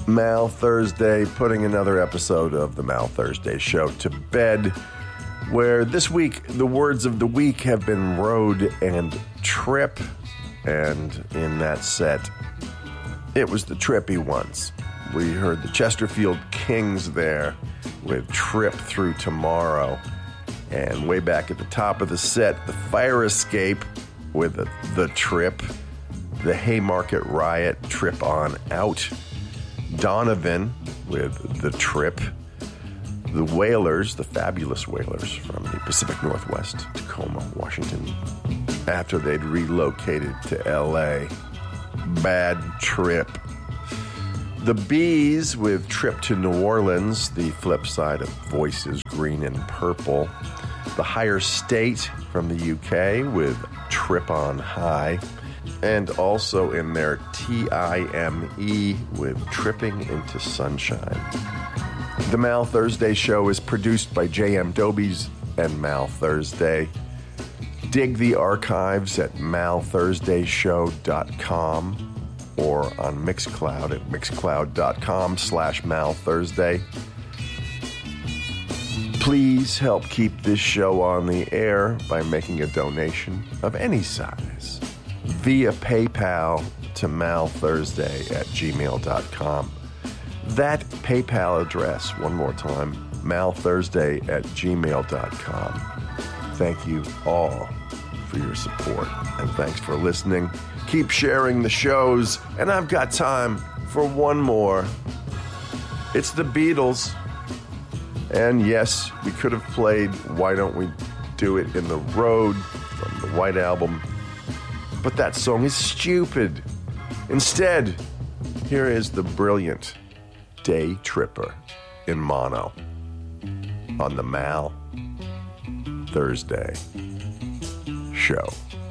Mal Thursday, putting another episode of the Mal Thursday Show to bed, where this week the words of the week have been road and trip, and in that set, it was the trippy ones. We heard the Chesterfield Kings there with Trip Through Tomorrow, and way back at the top of the set, the Fire Escape with the Trip, the Haymarket Riot, Trip On Out, Donovan with The Trip, the Whalers, the Fabulous Whalers from the Pacific Northwest, Tacoma, Washington, after they'd relocated to L.A. Bad Trip. The Bees with Trip to New Orleans, the flip side of Voices Green and Purple. The Higher State from the UK with Trip On High. And also in there, TIME with Tripping Into Sunshine. The Mal Thursday Show is produced by J.M. Dobies and Mal Thursday. Dig the archives at malthursdayshow.com or on Mixcloud at mixcloud.com/malthursday. Please help keep this show on the air by making a donation of any size via PayPal to malthursday@gmail.com. That PayPal address, one more time, malthursday@gmail.com. Thank you all for your support, and thanks for listening. Keep sharing the shows, and I've got time for one more. It's the Beatles. And yes, we could have played Why Don't We Do It in the Road from the White Album, but that song is stupid. Instead, here is the brilliant Day Tripper in mono on the Mal Thursday Show.